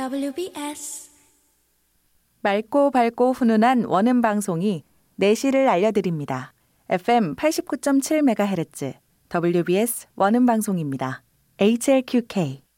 WBS 맑고 밝고 훈훈한 원음 방송이 4시를 알려드립니다. FM 89.7MHz WBS 원음 방송입니다. HLQK